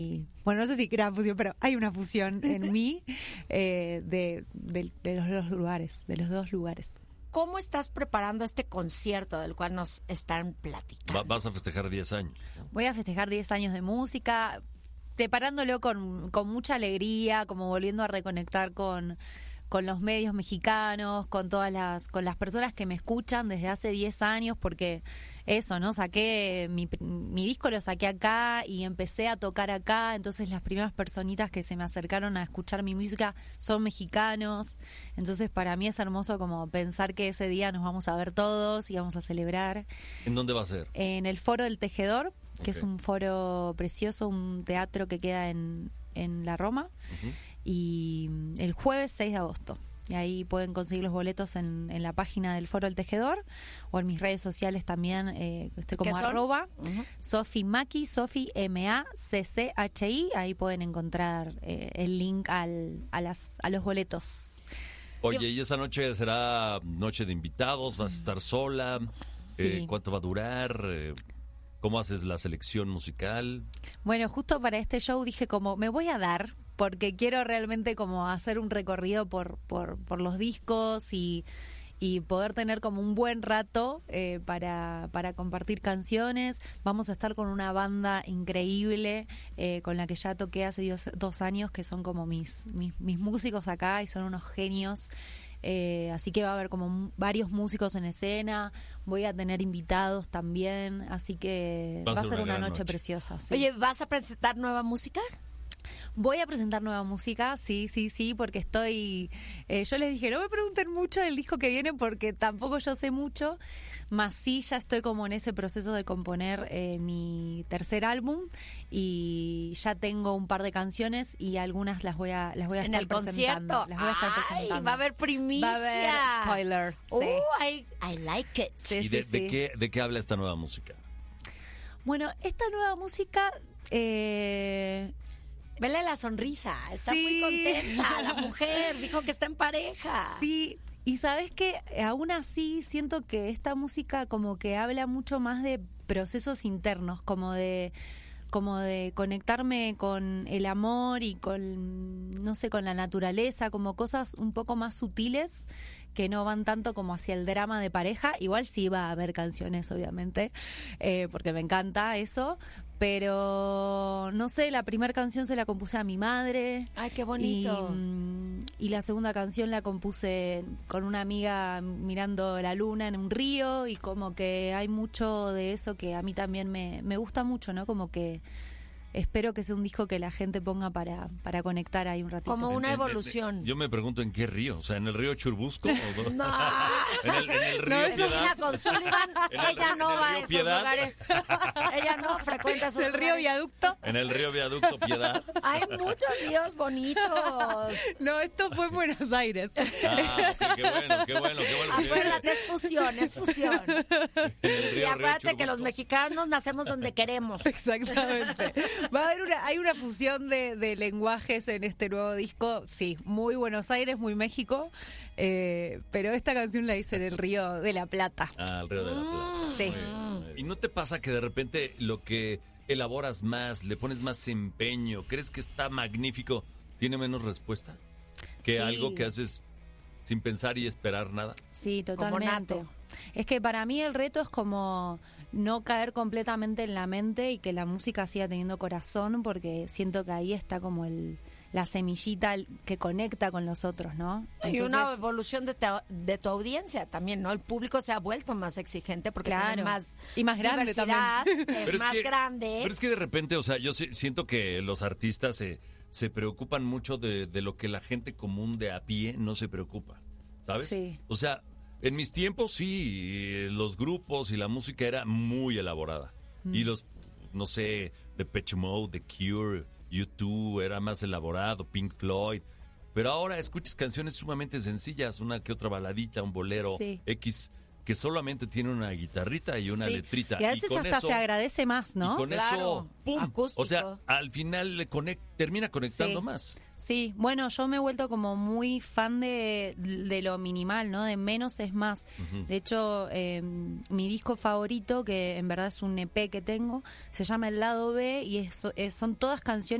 Bueno, no sé si gran fusión, pero hay una fusión en mí de los dos lugares. ¿Cómo estás preparando este concierto del cual nos están platicando? Vas a festejar 10 años, ¿no? Voy a festejar 10 años de música, preparándolo con mucha alegría, como volviendo a reconectar con los medios mexicanos, con las personas que me escuchan desde hace 10 años, porque eso, ¿no? Saqué mi disco, lo saqué acá y empecé a tocar acá, entonces las primeras personitas que se me acercaron a escuchar mi música son mexicanos, entonces para mí es hermoso como pensar que ese día nos vamos a ver todos y vamos a celebrar. ¿En dónde va a ser? En el Foro del Tejedor, que es un foro precioso, un teatro que queda en la Roma, y el jueves 6 de agosto. Y ahí pueden conseguir los boletos en la página del Foro del Tejedor o en mis redes sociales también, estoy como @ Sofi Macchi, Sofi MACCHI, ahí pueden encontrar el link a los boletos. Oye, ¿y esa noche será noche de invitados? ¿Vas a estar sola? Sí. ¿Cuánto va a durar? ¿Cómo haces la selección musical? Bueno, justo para este show dije como me voy a dar, porque quiero realmente como hacer un recorrido por los discos y poder tener como un buen rato para compartir canciones. Vamos a estar con una banda increíble con la que ya toqué hace 2 años, que son como mis músicos acá y son unos genios. Así que va a haber como varios músicos en escena, voy a tener invitados también, así que va a ser una noche preciosa. Sí. Oye, ¿vas a presentar nueva música? Voy a presentar nueva música, sí, porque estoy... yo les dije, no me pregunten mucho del disco que viene porque tampoco yo sé mucho, más sí ya estoy como en ese proceso de componer mi tercer álbum y ya tengo un par de canciones y algunas las voy a ¿En estar el presentando. concierto? Las voy a estar presentando. Va a haber primicia. Va a haber spoiler. Sí. I like it. Sí, ¿Y de qué habla esta nueva música? Bueno, esta nueva música... Vele la sonrisa, está muy contenta. La mujer dijo que está en pareja. Sí, y sabes que aún así siento que esta música como que habla mucho más de procesos internos, como de conectarme con el amor y con, no sé, con la naturaleza, como cosas un poco más sutiles que no van tanto como hacia el drama de pareja. Igual sí va a haber canciones, obviamente, porque me encanta eso, pero no sé, la primera canción se la compuse a mi madre. Ay, qué bonito. Y la segunda canción la compuse con una amiga mirando la luna en un río, y como que hay mucho de eso que a mí también me gusta mucho, ¿no? Como que espero que sea un disco que la gente ponga para conectar ahí un ratito. Como una evolución. Yo me pregunto en qué río, o sea, ¿en el río Churbusco? ¿O no. ¿En el río Eso es una con Sullivan. Ella no va a esos Piedad. lugares. Ella no frecuenta esos ¿El río Viaducto? En el río Viaducto Piedad. Hay muchos ríos bonitos. No, esto fue en Buenos Aires. Qué bueno. Acuérdate, es fusión. Y acuérdate que los mexicanos nacemos donde queremos. Exactamente. Va a haber hay una fusión de lenguajes en este nuevo disco, sí, muy Buenos Aires, muy México, pero esta canción la hice en el Río de la Plata. El Río de la Plata. Sí. ¿Y no te pasa que de repente lo que elaboras más, le pones más empeño, crees que está magnífico, tiene menos respuesta que algo que haces sin pensar y esperar nada? Sí, totalmente. Como nato. Es que para mí el reto es como no caer completamente en la mente y que la música siga teniendo corazón, porque siento que ahí está como la semillita que conecta con los otros, ¿no? Y una evolución de tu audiencia también, ¿no? El público se ha vuelto más exigente porque tiene más y más grande diversidad, también. es más grande. Pero es que de repente, o sea, yo siento que los artistas se preocupan mucho de lo que la gente común de a pie no se preocupa, ¿sabes? Sí. O sea, en mis tiempos sí, los grupos y la música era muy elaborada. Y los, no sé, Depeche Mode, The Cure, U2 era más elaborado, Pink Floyd. Pero ahora escuchas canciones sumamente sencillas, una que otra baladita, un bolero X, que solamente tiene una guitarrita y una letrita. Y a veces con hasta eso, se agradece más, ¿no? Y con eso, ¡pum! Acústico. O sea, al final termina conectando más. Sí, bueno, yo me he vuelto como muy fan de lo minimal, ¿no? De menos es más. De hecho, mi disco favorito, que en verdad es un EP que tengo, se llama El Lado B y son todas canciones